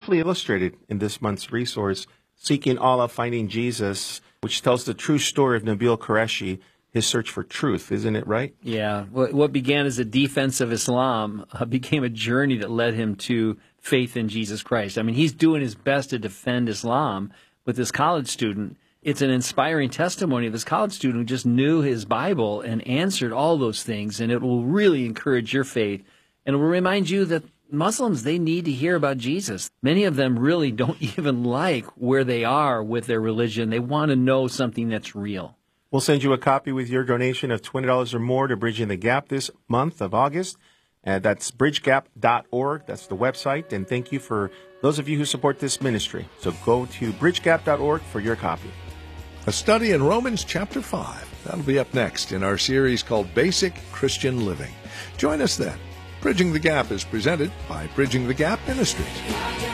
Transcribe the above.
beautifully illustrated in this month's resource, Seeking Allah, Finding Jesus, which tells the true story of Nabil Qureshi, his search for truth. Isn't it right? Yeah. What began as a defense of Islam became a journey that led him to faith in Jesus Christ. I mean, he's doing his best to defend Islam with this college student. It's an inspiring testimony of this college student who just knew his Bible and answered all those things, and it will really encourage your faith. And it will remind you that Muslims, they need to hear about Jesus. Many of them really don't even like where they are with their religion. They want to know something that's real. We'll send you a copy with your donation of $20 or more to Bridging the Gap this month of August. That's bridgegap.org. That's the website. And thank you for those of you who support this ministry. So go to bridgegap.org for your copy. A study in Romans chapter 5. That'll be up next in our series called Basic Christian Living. Join us then. Bridging the Gap is presented by Bridging the Gap Ministries.